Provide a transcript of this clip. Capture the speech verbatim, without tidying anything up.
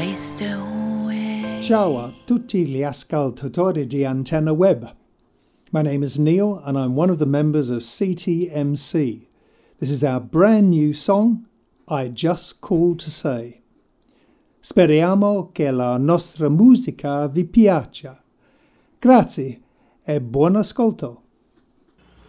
Ciao a tutti gli ascoltatori di Antenna Web. My name is Neil and I'm one of the members of C T M C. This is our brand new song, I Just Called to Say. Speriamo che la nostra musica vi piaccia. Grazie e buon ascolto.